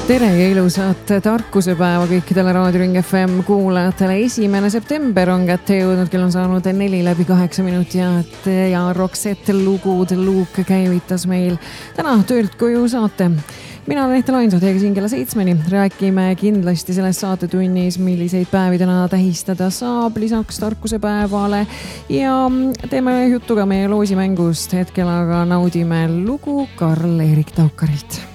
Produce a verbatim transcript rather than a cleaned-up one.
Tere ja ilusat tarkusepäeva kõikidele Raadio Ring F M kuulajatele. Esimene september on kätte jõudnud, kell on saanud neli läbi kaheksa minutit ja Roxette lugud Luuk käivitas meil täna töölt koju saate. Mina olen Ehtel Ainsa, teiega siin kella seitsmeni. Räägime kindlasti selles saatetunnis, milliseid päevi täna tähistada saab lisaks tarkusepäevale ja teeme juttu ka meie loosimängust. Hetkel aga naudime lugu Karl-Erik Taukarilt.